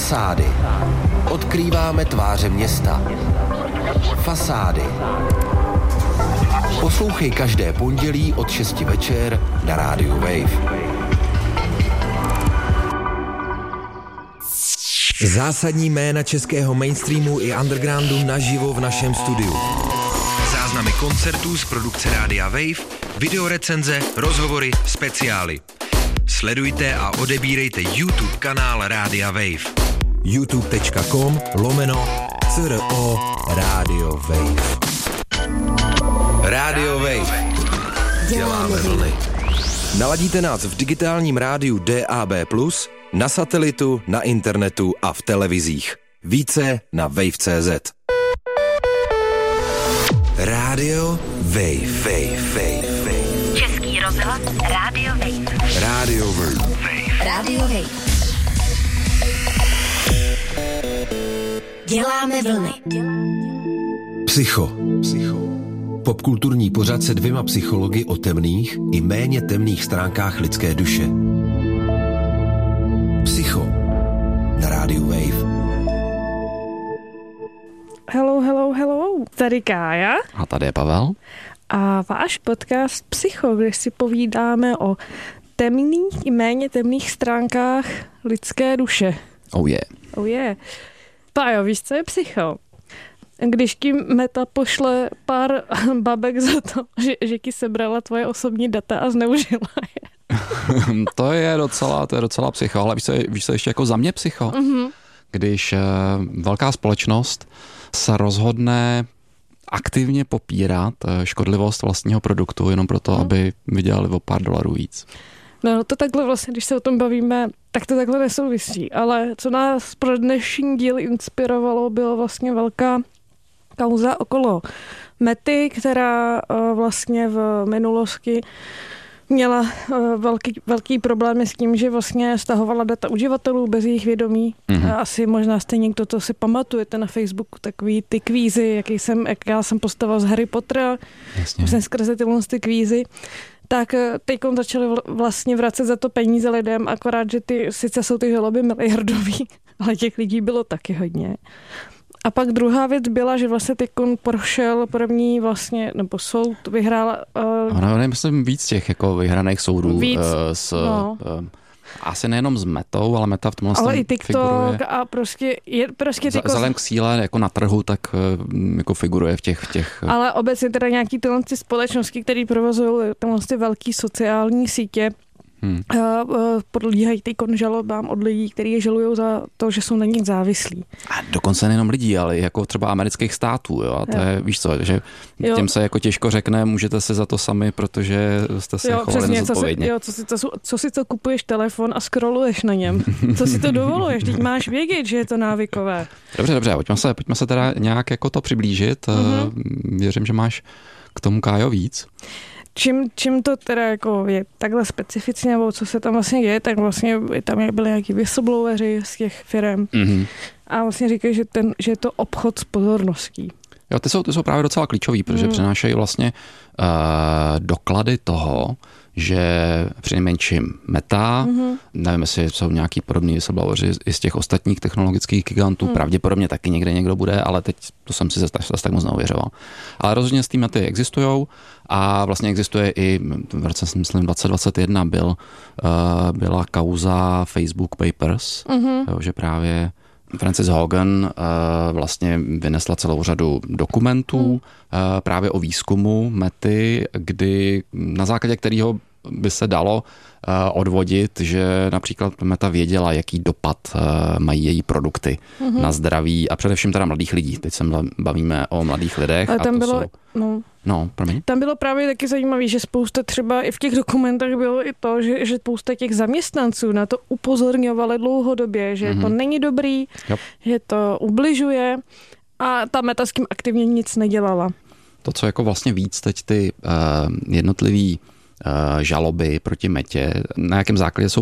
Fasády. Odkrýváme tváře města. Fasády. Poslouchej každé pondělí od 6 večer na rádiu Wave. Zásadní jména českého mainstreamu i undergroundu naživo v našem studiu. Záznamy koncertů z produkce Rádia Wave, videorecenze, rozhovory, speciály. Sledujte a odebírejte YouTube kanál Rádia Wave. youtube.com/CRO Radio Wave. Radio Wave. Děláme vlny. Naladíte nás v digitálním rádiu DAB+, na satelitu, na internetu a v televizích. Více na wave.cz. Radio Wave. Český rozhlas Radio Wave. Radio Wave. Radio Wave. Děláme vlny. Psycho. Popkulturní pořad se 2 psychologi o temných i méně temných stránkách lidské duše. Psycho na rádiu Wave. Hello, tady Kája. A tady je Pavel. A váš podcast Psycho, kde si povídáme o temných i méně temných stránkách lidské duše. Oh yeah. Pájo, víš, co je psycho? Když ti Meta pošle pár babek za to, že ti sebrala tvoje osobní data a zneužila je. To je docela psycho, ale víš co ještě jako za mě psycho? Mm-hmm. Když velká společnost se rozhodne aktivně popírat škodlivost vlastního produktu jenom proto, aby vydělali o pár dolarů víc. No to takhle vlastně, když se o tom bavíme, tak to takhle nesouvisí. Ale co nás pro dnešní díl inspirovalo, byla vlastně velká kauza okolo Mety, která vlastně v minulosti měla velký problémy s tím, že vlastně stahovala data uživatelů bez jejich vědomí. Mm-hmm. Asi možná jste někdo to si pamatujete na Facebooku, takový ty kvízy, jak já jsem postavil z Harry Pottera, vlastně skrze ty kvízy. Tak teď začali vlastně vracet za to peníze lidem, akorát, že sice jsou ty žaloby miliardový, ale těch lidí bylo taky hodně. A pak druhá věc byla, že vlastně teď prošel první vlastně, nebo soud vyhrál... Ono je myslím víc těch jako vyhraných soudů. Asi nejenom s Metou, ale Meta v tomhle ale i TikTok figuruje, a prostě vzhledem k síle jako na trhu, tak jako figuruje v těch... Ale obecně teda nějaký tyhle společnosti, které provozují tyhle velký sociální sítě, podlíhají žalobám od lidí, kteří je žalují za to, že jsou na nich závislí. A dokonce nejenom lidí, ale jako třeba amerických států, jo? A to je, víš co, že těm se jako těžko řekne, můžete si za to sami, protože jste se chovali nezodpovědně. Co si to kupuješ telefon a scrolluješ na něm? Co si to dovoluješ? Teď máš vědět, že je to návykové. Dobře, pojďme se teda nějak jako to přiblížit. Věřím, že máš k tomu, Kájo, víc. Čím to teda jako je takhle specificky, nebo co se tam vlastně děje, tak vlastně tam byly nějaký whistlebloweri z těch firem a vlastně říkají, že je to obchod s pozorností. Jo, ty jsou právě docela klíčový, protože přinášejí vlastně doklady toho, že přinejmenším Meta, nevím, jestli jsou nějaký podobný whistlebloweri i z těch ostatních technologických gigantů, pravděpodobně taky někde někdo bude, ale teď to jsem si zase tak moc neuvěřoval. Ale rozhodně z té Mety existujou a vlastně existuje i v roce, myslím, 2021 byla kauza Facebook Papers, jo, že právě Frances Hogan vlastně vynesla celou řadu dokumentů právě o výzkumu Mety, kdy na základě kterého by se dalo odvodit, že například Meta věděla, jaký dopad mají její produkty na zdraví a především teda mladých lidí. Teď se bavíme o mladých lidech. Ale tam bylo, promiň. Tam bylo právě taky zajímavé, že spousta třeba i v těch dokumentech bylo i to, že spousta těch zaměstnanců na to upozorňovali dlouhodobě, že to není dobrý, že to ubližuje a ta Meta s tím aktivně nic nedělala. To, co jako vlastně víc teď ty jednotlivý žaloby proti Metě, na jakém základě jsou